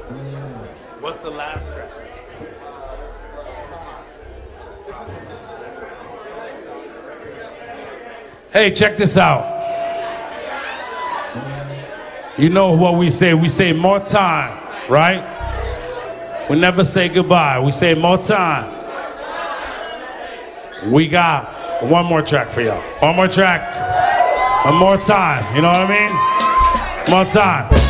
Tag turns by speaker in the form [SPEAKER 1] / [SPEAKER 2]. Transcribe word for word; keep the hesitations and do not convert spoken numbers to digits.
[SPEAKER 1] What's the last track? Hey, check this out. You know what we say? We say more time, right? We never say goodbye. We say more time. We got one more track for y'all. One more track. One more time. You know what I mean? More time.